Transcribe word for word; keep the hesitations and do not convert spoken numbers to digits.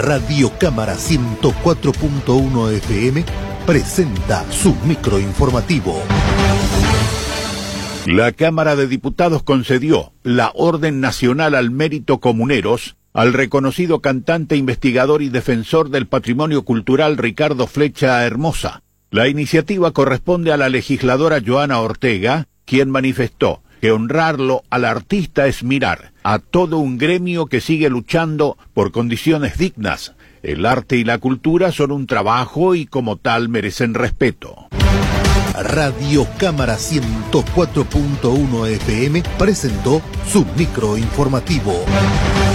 Radio Cámara ciento cuatro punto uno F M presenta su microinformativo. La Cámara de Diputados concedió la Orden Nacional al Mérito Comuneros al reconocido cantante, investigador y defensor del patrimonio cultural Ricardo Flecha Hermosa. La iniciativa corresponde a la legisladora Joana Ortega, quien manifestó que honrarlo al artista es mirar a todo un gremio que sigue luchando por condiciones dignas. El arte y la cultura son un trabajo y como tal merecen respeto. Radio Cámara ciento cuatro punto uno F M presentó su microinformativo.